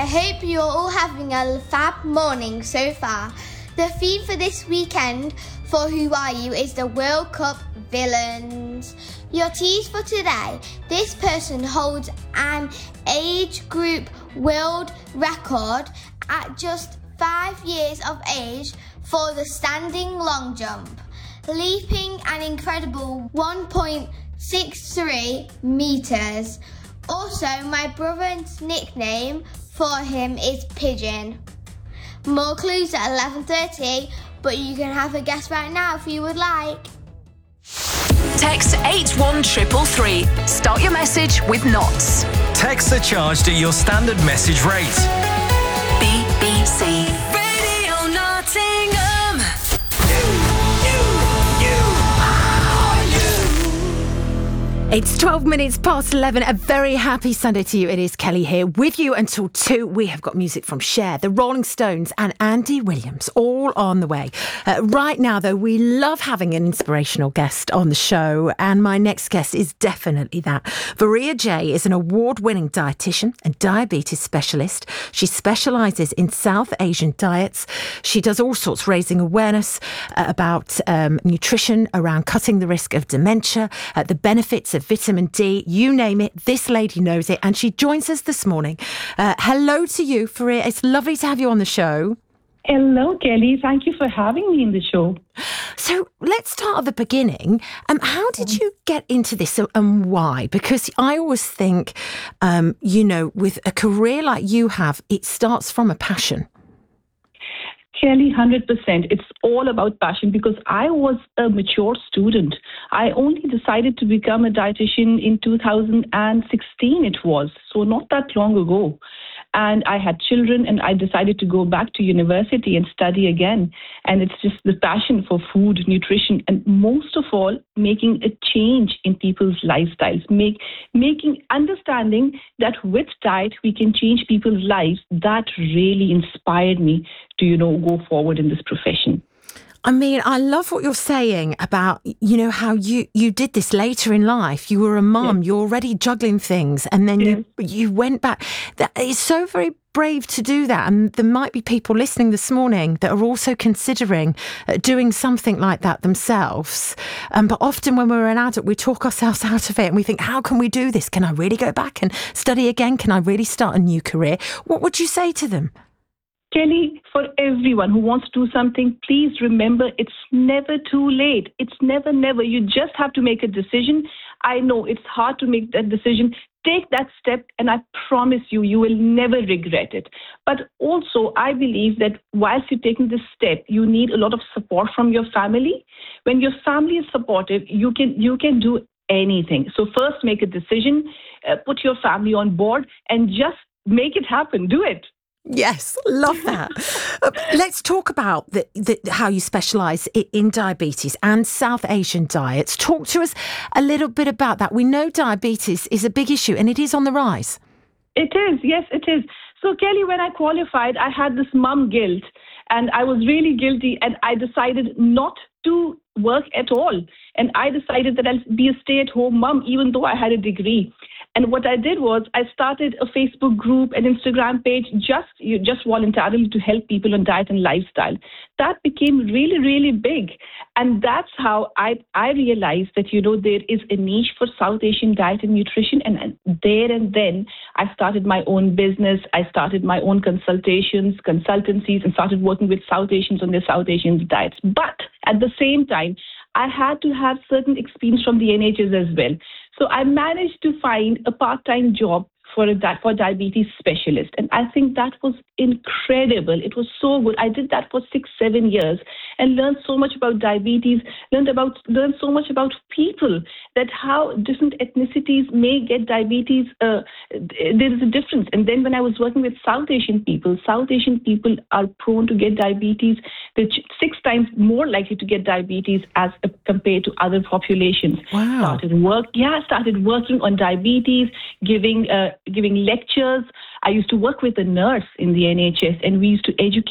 hope you're all having a fab morning so far. The theme for this weekend for Who Are You is the World Cup villains. Your tease for today: this person holds an age group world record at just 5 years of age for the standing long jump, leaping an incredible 1.63 meters. Also, my brother's nickname for him is Pigeon. More clues at 11:30, but you can have a guess right now if you would like. Text 81333. Start your message with knots. Texts are charged at your standard message rate. BBC. Radio Nottingham. It's 12 minutes past 11. A very happy Sunday to you. It is Kelly here with you until 2. We have got music from Cher, the Rolling Stones and Andy Williams all on the way. Right now, though, we love having an inspirational guest on the show. And my next guest is definitely that. Varia J is an award-winning dietitian and diabetes specialist. She specialises in South Asian diets. She does all sorts, raising awareness about nutrition, around cutting the risk of dementia, the benefits of vitamin D, you name it, this lady knows it, and she joins us this morning. Hello to you, Faria. It's lovely to have you on the show. Hello, Kelly. Thank you for having me in the show. So let's start at the beginning. How did you get into this and why? Because I always think, with a career like you have, it starts from a passion. Kelly, 100%. It's all about passion because I was a mature student. I only decided to become a dietitian in 2016 it was, so not that long ago. And I had children and I decided to go back to university and study again. And it's just the passion for food, nutrition, and most of all, making a change in people's lifestyles, understanding that with diet, we can change people's lives. That really inspired me to, go forward in this profession. I mean, I love what you're saying about, how you did this later in life. You were a mum, yes. You're already juggling things, and then yes. you went back. That is so very brave to do that. And there might be people listening this morning that are also considering doing something like that themselves. But often when we're an adult, we talk ourselves out of it and we think, how can we do this? Can I really go back and study again? Can I really start a new career? What would you say to them? Kelly, for everyone who wants to do something, please remember it's never too late. It's never. You just have to make a decision. I know it's hard to make that decision. Take that step and I promise you, you will never regret it. But also, I believe that whilst you're taking this step, you need a lot of support from your family. When your family is supportive, you can do anything. So first, make a decision, put your family on board and just make it happen. Do it. Yes, love that. Let's talk about how you specialise in diabetes and South Asian diets. Talk to us a little bit about that. We know diabetes is a big issue and it is on the rise. It is, yes, it is. So, Kelly, when I qualified, I had this mum guilt and I was really guilty and I decided not to work at all. And I decided that I'll be a stay-at-home mum even though I had a degree. And what I did was I started a Facebook group and Instagram page just voluntarily to help people on diet and lifestyle. That became really, really big. And that's how I realized that, there is a niche for South Asian diet and nutrition. And then I started my own business. I started my own consultancies, and started working with South Asians on their South Asian diets. But at the same time, I had to have certain experience from the NHS as well. So I managed to find a part-time job for diabetes specialist. And I think that was incredible. It was so good. I did that for 6-7 years and learned so much about diabetes, learned so much about people, that how different ethnicities may get diabetes. There is a difference. And then when I was working with South Asian people are prone to get diabetes. They're 6 times more likely to get diabetes as compared to other populations. Wow. I started working on diabetes, giving lectures. I used to work with a nurse in the NHS and we used to educate